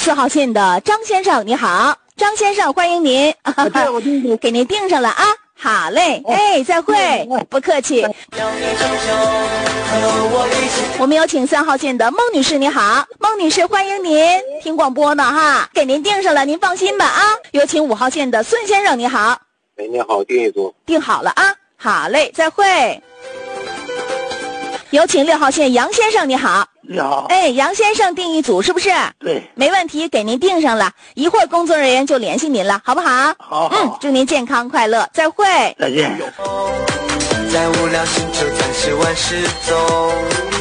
4号线的张先生，你好，张先生，欢迎您。 对，我听给您订上了啊。好嘞，哎，再会，不客气。我们有请3号线的孟女士，你好，孟女士，欢迎您，听广播呢哈，给您订上了，您放心吧啊。有请5号线的孙先生，你好。 哎，你好，订一组。 订好了啊，好嘞，再会。有请6号线杨先生，你好。 你好。 哎，杨先生订一组是不是？ 对。 没问题，给您订上了，一会儿工作人员就联系您了，好不好？ 好。 祝您健康快乐，再会。 再见。 在无聊星球暂时万事走。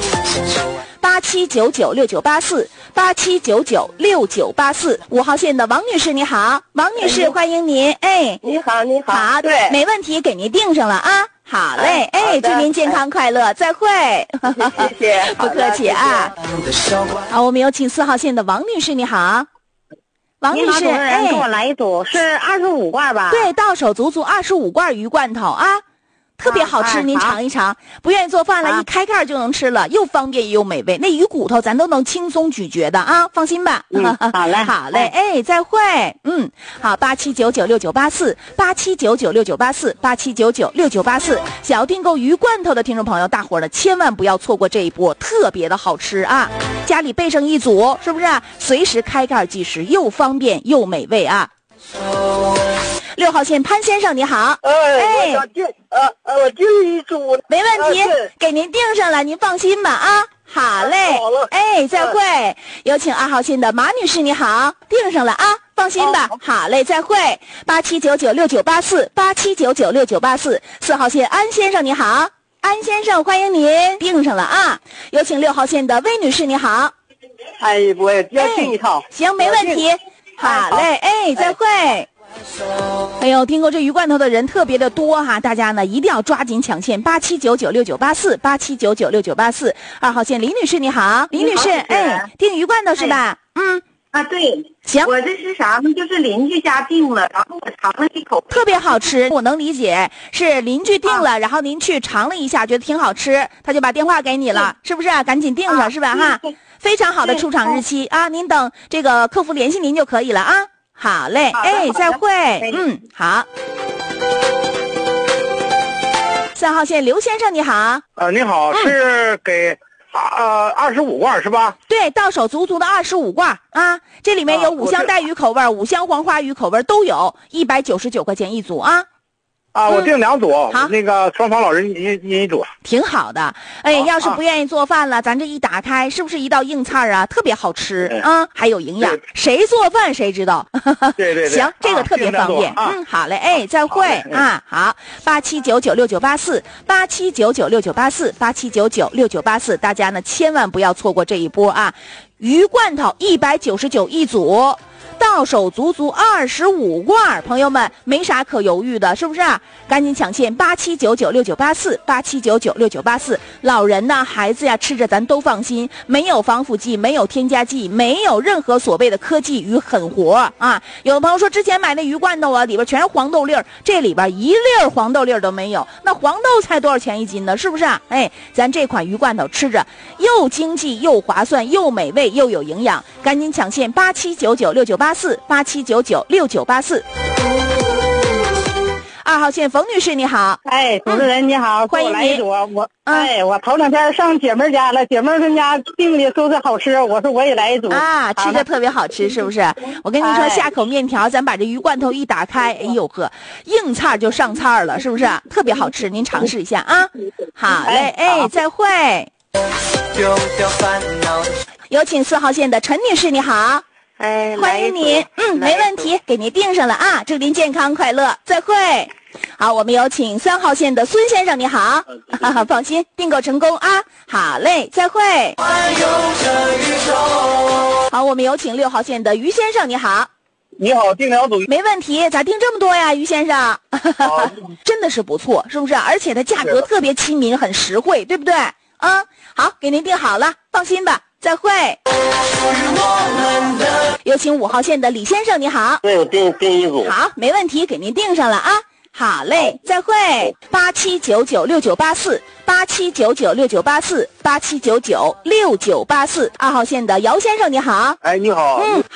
87996984，87996984，5号线的王女士你好，王女士欢迎您，哎， 你好，你好， 好， 对， 没问题，给您订上了啊，好嘞，哎，祝您健康快乐，再会， 谢谢， 不客气啊。好，我们有请4号线的王女士你好，王女士， 哎，给我来一组，是25罐吧？ 对，到手足足25罐鱼罐头啊。特别好吃，您尝一尝。不愿意做饭了，一开盖就能吃了，又方便又美味。那鱼骨头咱都能轻松咀嚼的啊，放心吧。 好嘞， 好嘞，哎，再会。好，87996984，87996984，87996984。想要订购鱼罐头的听众朋友，大伙儿呢千万不要错过这一波，特别的好吃啊！家里备上一组，是不是啊？随时开盖即食，又方便又美味啊。6号线潘先生你好， 哎，我想订，我订一组， 没问题，给您订上了，您放心吧啊。好嘞， 好了， 哎，再会。有请2号线的马女士你好，订上了啊，放心吧。好嘞，再会。87996984，87996984。4号线安先生你好，安先生欢迎您，订上了啊。有请6号线的魏女士你好， 哎，我也要订一套， 行，没问题。好嘞，哎，再会。哎呦，听过这鱼罐头的人特别的多哈，大家呢一定要抓紧抢线，87996984，87996984。2号线李女士你好，李女士，哎，订鱼罐头是吧？ 对， 行， 我这是啥呢？就是邻居家订了，然后我尝了一口， 特别好吃，我能理解，是邻居订了，然后您去尝了一下，觉得挺好吃，他就把电话给你了，是不是啊？赶紧订上是吧？哈，非常好的出厂日期啊，您等这个客服联系您就可以了啊。好嘞，哎，再会，好。3号线刘先生你好， 你好，是给25罐是吧？ 对，到手足足的25罐啊，这里面有5香带鱼口味、5香黄花鱼口味都有，199块钱一组啊。 我订2组， 好， 那个双方老人一组， 挺好的。哎，要是不愿意做饭了，咱这一打开，是不是一道硬菜啊？特别好吃啊，还有营养。谁做饭谁知道。 对， 行，这个特别方便。好嘞，哎，再会啊。好，87996984，87996984，87996984，大家呢千万不要错过这一波啊！鱼罐头199一组。到手足足25罐，朋友们没啥可犹豫的，是不是啊？赶紧抢线87996984，87996984。老人呐，孩子呀，吃着咱都放心，没有防腐剂，没有添加剂，没有任何所谓的科技与狠活啊！有的朋友说之前买那鱼罐头啊，里边全是黄豆粒儿，这里边一粒儿黄豆粒儿都没有，那黄豆才多少钱一斤呢？是不是啊？哎，咱这款鱼罐头吃着又经济又划算又美味又有营养，赶紧抢线87996984，87996984。2号线冯女士你好， 哎，主持人你好， 欢迎您。 我头2天上姐妹家了，姐妹她家订的都是好吃，我说我也来一组啊，吃着特别好吃，是不是？我跟您说，下口面条，咱把这鱼罐头一打开，哎呦呵，硬菜就上菜了，是不是？特别好吃，您尝试一下啊。好嘞，哎，再会。有请4号线的陈女士你好。 哎， 欢迎您，没问题，给您订上了啊！祝您健康快乐，再会。好，我们有请3号线的孙先生，你好，放心，订购成功啊！好嘞，再会。好，我们有请6号线的于先生，你好。 你好，订2组， 没问题，咋订这么多呀，于先生？真的是不错，是不是？而且它价格特别亲民，很实惠，对不对？啊，好，给您订好了，放心吧。再会。有请5号线的李先生，你好。 对，我订一组。 好，没问题，给您订上了啊。好嘞，再会。87996984，87996984，87996984。2号线的姚先生，你好。 哎，你好。